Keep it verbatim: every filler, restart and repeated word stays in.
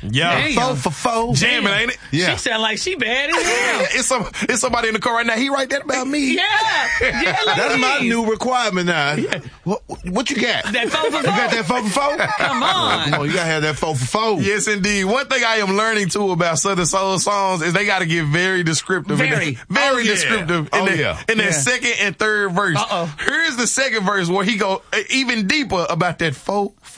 Yeah. Four for four. Jamming, ain't it? Yeah. She sound like she bad as hell. It's some, it's somebody in the car right now. He write that about me. Yeah. Yeah, like That's my this. new requirement now. What, what you got? That four for You got that four for four? Come on. Come on, you gotta have that four for four. Yes, indeed. One thing I am learning too about Southern Soul songs is they got to get very descriptive. Very. In the, very Oh, yeah. descriptive in, Oh, the, yeah. in that Yeah. second and third verse. Uh-oh. Here's the second verse where he go uh, even deeper about that four